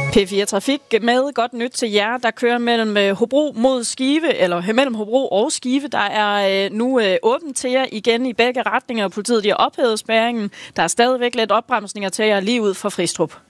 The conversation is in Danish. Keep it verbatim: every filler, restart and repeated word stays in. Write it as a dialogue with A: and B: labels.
A: P fire Trafik med godt nyt til jer, der kører mellem Hobro mod Skive, eller mellem Hobro og Skive. Der er nu åbent til jer igen i begge retninger, og politiet de har ophævet spærringen. Der er stadigvæk lidt opbremsninger til jer lige ud fra Fristrup.